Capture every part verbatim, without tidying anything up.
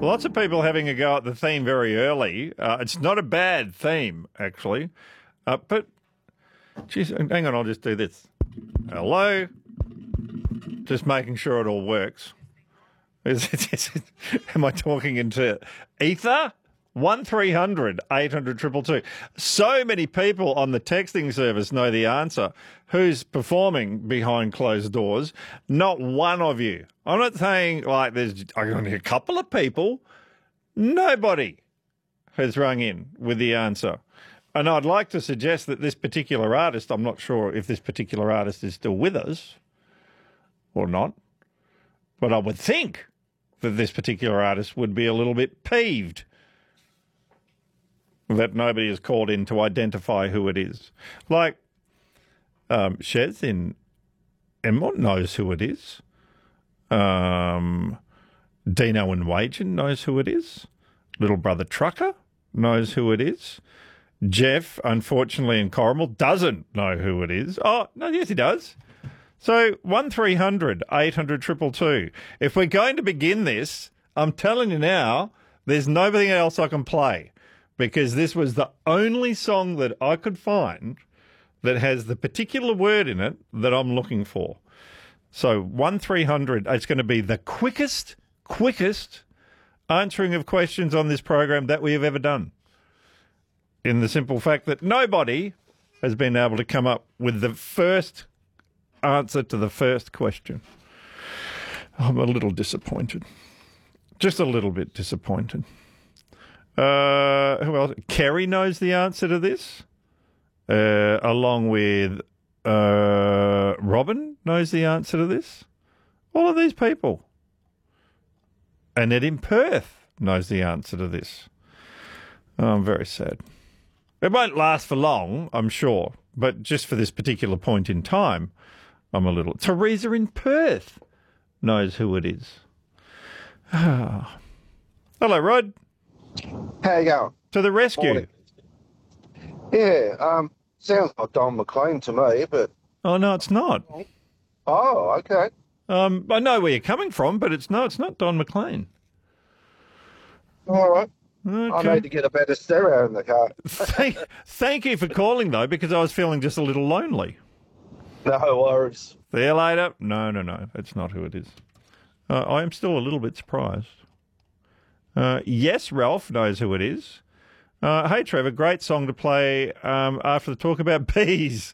Lots of people having a go at the theme very early. Uh, it's not a bad theme, actually. Uh, but, geez, hang on, I'll just do this. Hello. Just making sure it all works. Is it, is it, am I talking into ether? one three hundred eight hundred two two two. So many people on the texting service know the answer. Who's performing behind closed doors? Not one of you. I'm not saying like there's only a couple of people. Nobody has rung in with the answer. And I'd like to suggest that this particular artist, I'm not sure if this particular artist is still with us or not, but I would think that this particular artist would be a little bit peeved that nobody has called in to identify who it is. Like, um, Shez in Emmont knows who it is. Um, Dino and Wagen knows who it is. Little Brother Trucker knows who it is. Jeff, unfortunately, in Corrimal, doesn't know who it is. Oh, no, yes, he does. So, one three hundred eight hundred two two two. If we're going to begin this, I'm telling you now, there's nobody else I can play, because this was the only song that I could find that has the particular word in it that I'm looking for. So one three hundred, it's going to be the quickest, quickest answering of questions on this program that we have ever done. In the simple fact that nobody has been able to come up with the first answer to the first question. I'm a little disappointed. Just a little bit disappointed. Uh, who else? Kerry knows the answer to this, uh, along with uh, Robin knows the answer to this. All of these people. Annette in Perth knows the answer to this. Oh, I'm very sad. It won't last for long, I'm sure, but just for this particular point in time, I'm a little... Teresa in Perth knows who it is. Hello, Rod. How you going? To the rescue. Morning. Yeah, um, sounds like Don McLean to me, but... Oh, no, it's not. Oh, okay. Um, I know where you're coming from, but it's no, it's not Don McLean. All right. Okay. I need to get a better stereo in the car. thank, thank you for calling, though, because I was feeling just a little lonely. No worries. See you later. No, no, no, it's not who it is. Uh, I am still a little bit surprised. Uh, yes, Ralph knows who it is. Uh, hey, Trevor, great song to play um, after the talk about bees.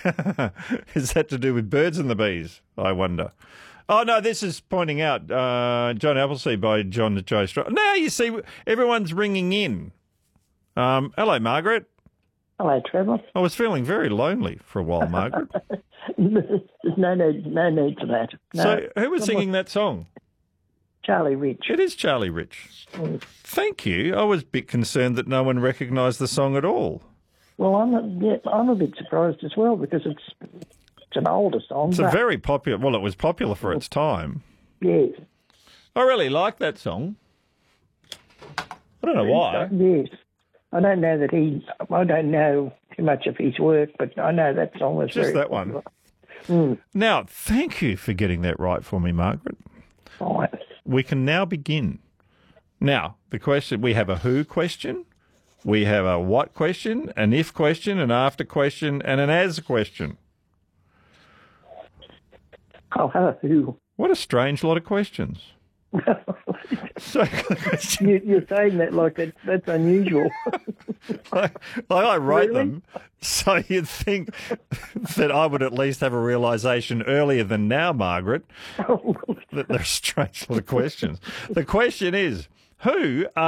Is that to do with birds and the bees, I wonder? Oh, no, this is pointing out uh, John Appleseed by John Joe Strong. Now you see everyone's ringing in. Um, hello, Margaret. Hello, Trevor. I was feeling very lonely for a while, Margaret. There's no need, no need for that. No. So who was singing that song? Charlie Rich. It is Charlie Rich. Mm. Thank you. I was a bit concerned that no one recognised the song at all. Well, I'm a, yeah, I'm a bit surprised as well because it's it's an older song. It's but, a very popular... Well, it was popular for its time. Yes. I really like that song. I don't know why. Yes. I don't know that he... I don't know too much of his work, but I know that song was Just very that one. Mm. Now, thank you for getting that right for me, Margaret. Right. We can now begin. Now, the question... We have a who question. We have a what question, an if question, an after question, and an as question. Oh, who? What a strange lot of questions. So, you, you're saying that like that, that's unusual. I, I wrote Really? them, so you'd think that I would at least have a realisation earlier than now, Margaret, that they're strange lot of questions. The question is, who are